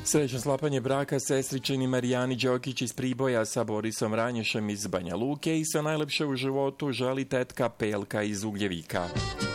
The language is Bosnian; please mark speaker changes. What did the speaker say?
Speaker 1: Srećno sklapanje braka sestričini Marijani Đokić iz Priboja sa Borisom Ranješem iz Banja Luke i sa najlepše u životu želi tetka Pelka iz Ugljevika.